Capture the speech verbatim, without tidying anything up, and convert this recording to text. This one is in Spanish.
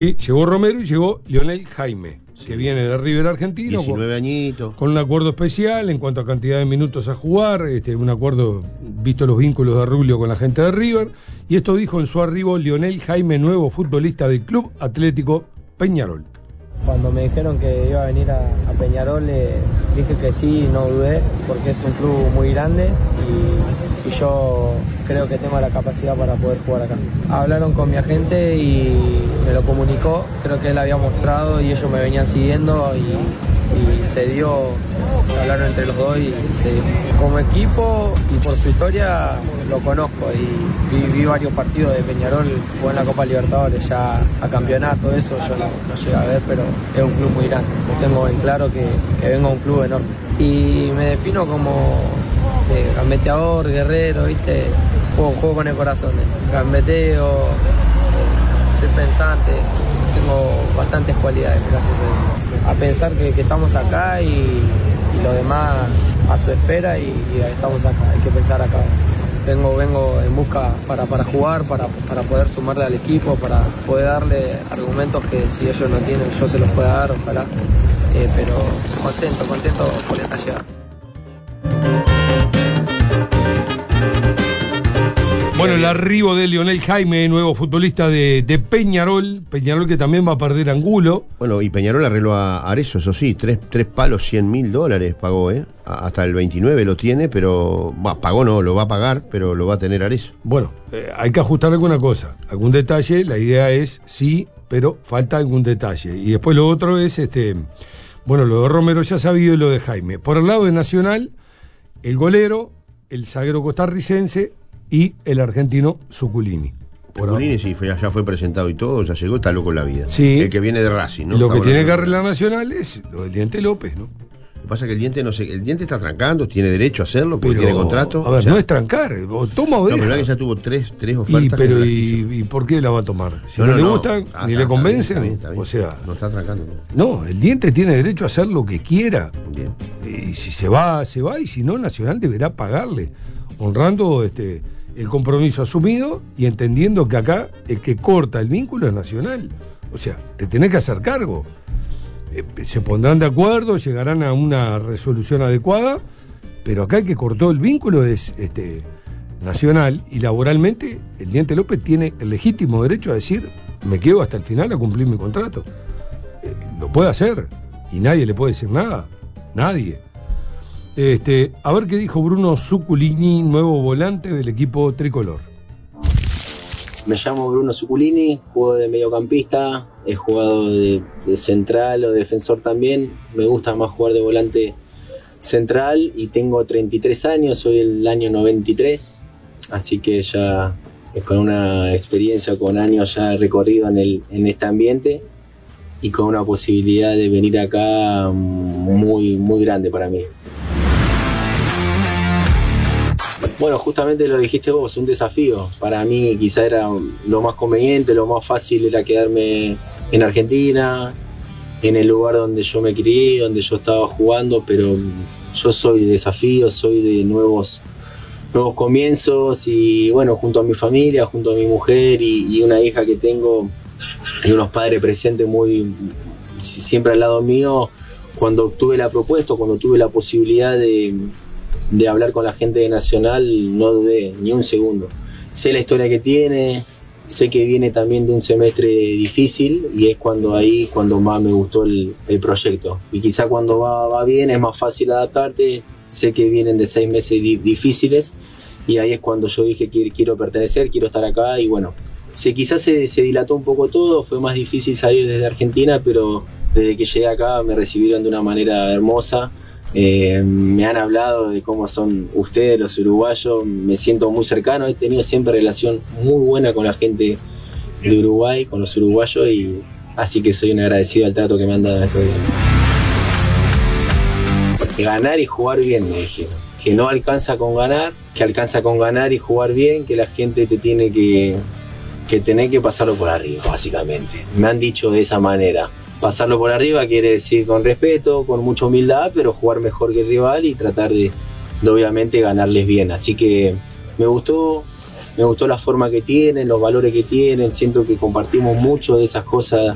Y llegó Romero y llegó Lionel Jaime, sí, que viene de River argentino. diecinueve con, añitos. Con un acuerdo especial en cuanto a cantidad de minutos a jugar, este, un acuerdo, visto los vínculos de Rubio con la gente de River. Y esto dijo en su arribo Lionel Jaime, nuevo futbolista del Club Atlético Peñarol. Cuando me dijeron que iba a venir a, a Peñarol, eh, dije que sí, no dudé, porque es un club muy grande y, y yo creo que tengo la capacidad para poder jugar acá. Hablaron con mi agente y me lo comunicó, creo que él había mostrado y ellos me venían siguiendo y, y se dio, se hablaron entre los dos y se dio. Como equipo y por su historia lo conozco y vi, vi varios partidos de Peñarol, jugó en la Copa Libertadores, ya a campeonato, eso yo no, no llegué a ver, pero es un club muy grande. Lo tengo en claro que, que vengo a un club enorme. Y me defino como eh, gambeteador, guerrero, ¿viste? Juego, juego con el corazón, eh. Gambeteo, eh, soy pensante, tengo bastantes cualidades, gracias a Dios. A pensar que, que estamos acá y, y lo demás a su espera y, y estamos acá, hay que pensar acá. Vengo, vengo en busca para, para jugar, para, para poder sumarle al equipo, para poder darle argumentos que si ellos no tienen yo se los pueda dar, ojalá. Eh, pero contento, contento por esta llegada. Bueno, el arribo de Lionel Jaime, nuevo futbolista de, de Peñarol, Peñarol que también va a perder Angulo. Bueno, y Peñarol arregló a Arezzo, eso sí, tres, tres palos, cien mil dólares pagó, ¿eh? Hasta el veintinueve lo tiene, pero, bah, pagó no, lo va a pagar, pero lo va a tener Arezzo. Bueno, eh, hay que ajustar alguna cosa, algún detalle, la idea es sí, pero falta algún detalle. Y después lo otro es, este, bueno, lo de Romero ya sabido y lo de Jaime. Por el lado de Nacional, el golero, el zaguero costarricense y el argentino Zuculini. Zuculini sí, fue, ya fue presentado y todo, ya llegó, está loco en la vida. Sí. El que viene de Racing, ¿no? Lo está que tiene que hablando. arreglar Nacional es lo del Diente López, ¿no? Lo que pasa es que el Diente no sé, el Diente está trancando, tiene derecho a hacerlo porque Pero, tiene contrato. A ver, o sea, no es trancar, o toma o deja. No, pero que ya tuvo tres, tres ofertas. Y, pero que y, ¿y por qué la va a tomar? Si no, no, no le no. gustan, Ah, ni está, le convencen, está bien, está bien, o está bien. sea... No está trancando. No. No, el Diente tiene derecho a hacer lo que quiera. Bien. Y si se va, se va, y si no, Nacional deberá pagarle, honrando este el compromiso asumido y entendiendo que acá el que corta el vínculo es Nacional. O sea, te tenés que hacer cargo. Eh, se pondrán de acuerdo, llegarán a una resolución adecuada, pero acá el que cortó el vínculo es este Nacional, y laboralmente el Diente López tiene el legítimo derecho a decir, me quedo hasta el final a cumplir mi contrato. Eh, lo puede hacer y nadie le puede decir nada, nadie. Este, a ver qué dijo Bruno Zuculini, nuevo volante del equipo tricolor. Me llamo Bruno Zuculini, juego de mediocampista, he jugado de, de central o de defensor también. Me gusta más jugar de volante central y tengo treinta y tres años, soy del año noventa y tres, así que ya con una experiencia, con años ya recorrido en, el, en este ambiente y con una posibilidad de venir acá muy, muy grande para mí. Bueno, justamente lo dijiste vos, un desafío. Para mí quizá era lo más conveniente, lo más fácil era quedarme en Argentina, en el lugar donde yo me crié, donde yo estaba jugando, pero yo soy de desafíos, soy de nuevos, nuevos comienzos y bueno, junto a mi familia, junto a mi mujer y, y una hija que tengo y unos padres presentes muy siempre al lado mío, cuando tuve la propuesta, cuando tuve la posibilidad de... de hablar con la gente de Nacional, no dudé ni un segundo. Sé la historia que tiene, sé que viene también de un semestre difícil y es cuando ahí cuando más me gustó el, el proyecto. Y quizá cuando va, va bien es más fácil adaptarte, sé que vienen de seis meses di- difíciles y ahí es cuando yo dije que quiero pertenecer, quiero estar acá y bueno, se, quizás se, se dilató un poco todo, fue más difícil salir desde Argentina, pero desde que llegué acá me recibieron de una manera hermosa. Eh, me han hablado de cómo son ustedes los uruguayos, me siento muy cercano, he tenido siempre relación muy buena con la gente de Uruguay, con los uruguayos y así que soy un agradecido al trato que me han dado estos días. Ganar y jugar bien, me dijeron, que no alcanza con ganar, que alcanza con ganar y jugar bien, que la gente te tiene que, que tener que pasarlo por arriba, básicamente. Me han dicho de esa manera. Pasarlo por arriba quiere decir con respeto, con mucha humildad, pero jugar mejor que el rival y tratar de, de obviamente ganarles bien. Así que me gustó, me gustó la forma que tienen, los valores que tienen, siento que compartimos mucho de esas cosas